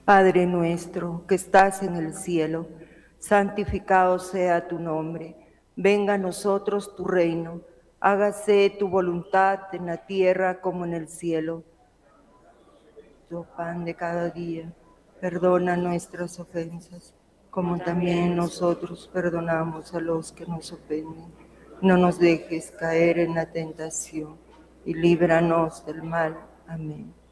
Padre nuestro que estás en el cielo, santificado sea tu nombre. Venga a nosotros tu reino. Hágase tu voluntad en la tierra como en el cielo. Tu pan de cada día, perdona nuestras ofensas, como también nosotros perdonamos a los que nos ofenden. No nos dejes caer en la tentación y líbranos del mal. Amén.